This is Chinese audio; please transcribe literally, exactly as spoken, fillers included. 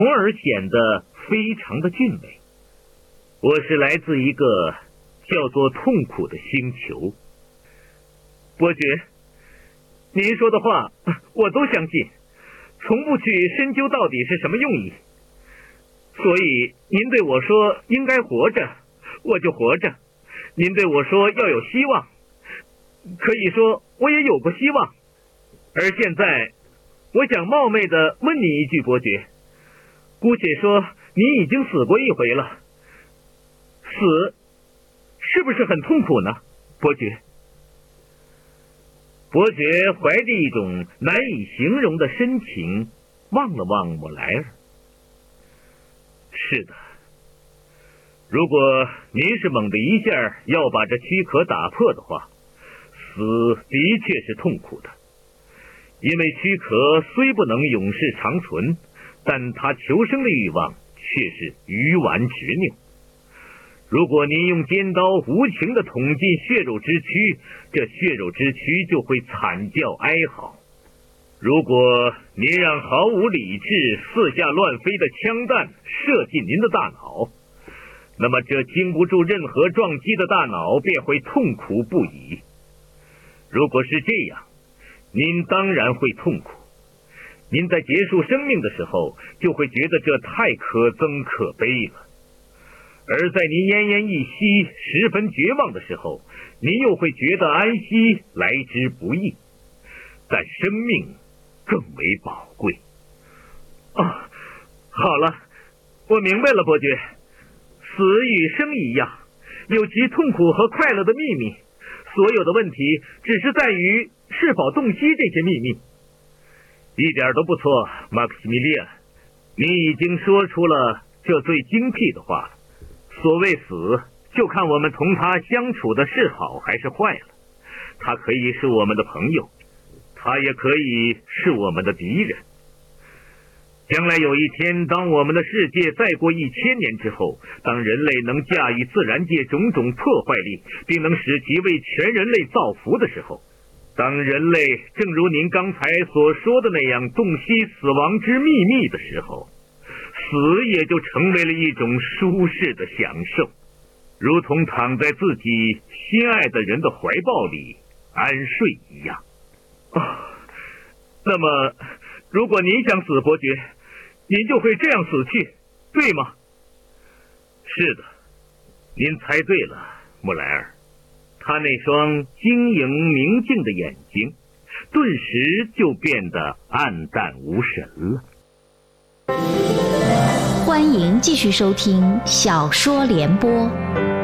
从而显得非常的俊美。我是来自一个叫做痛苦的星球。伯爵，您说的话我都相信，从不去深究到底是什么用意。所以您对我说应该活着，我就活着；您对我说要有希望，可以说我也有过希望。而现在我想冒昧地问你一句，伯爵，姑且说你已经死过一回了，死是不是很痛苦呢，伯爵？伯爵怀着一种难以形容的深情望了望莫莱尔。是的，如果您是猛的一下要把这躯壳打破的话，死的确是痛苦的。因为躯壳虽不能永世长存，但它求生的欲望却是鱼丸执拗。如果您用尖刀无情地捅进血肉之躯，这血肉之躯就会惨叫哀嚎。如果您让毫无理智、四下乱飞的枪弹射进您的大脑，那么这经不住任何撞击的大脑便会痛苦不已。如果是这样，您当然会痛苦。您在结束生命的时候，就会觉得这太可憎可悲了。而在您奄奄一息、十分绝望的时候，您又会觉得安息来之不易。但生命更为宝贵。哦，好了，我明白了，伯爵。死与生一样，有其痛苦和快乐的秘密。所有的问题只是在于是否洞悉这些秘密。一点都不错，马克西米利安，你已经说出了这最精辟的话了。所谓死，就看我们同他相处的是好还是坏了。他可以是我们的朋友，他也可以是我们的敌人。将来有一天，当我们的世界再过一千年之后，当人类能驾驭自然界种种破坏力，并能使其为全人类造福的时候，当人类正如您刚才所说的那样洞悉死亡之秘密的时候，死也就成为了一种舒适的享受，如同躺在自己心爱的人的怀抱里安睡一样。哦，那么如果您想死，伯爵，您就会这样死去，对吗？是的，您猜对了，穆莱尔。他那双晶莹明净的眼睛顿时就变得暗淡无神了。 欢迎继续收听小说联播。